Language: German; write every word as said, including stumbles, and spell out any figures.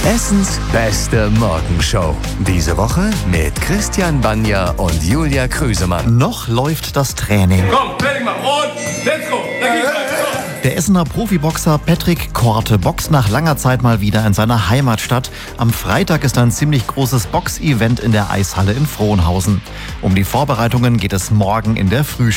Hessens beste Morgenshow. Diese Woche mit Christian Banja und Julia Krüsemann. Noch läuft das Training. Komm, fertig machen und let's go. Da geht's weiter. Der Essener Profiboxer Patrick Korte boxt nach langer Zeit mal wieder in seiner Heimatstadt. Am Freitag ist ein ziemlich großes Box-Event in der Eishalle in Frohnhausen. Um die Vorbereitungen geht es morgen in der Früh.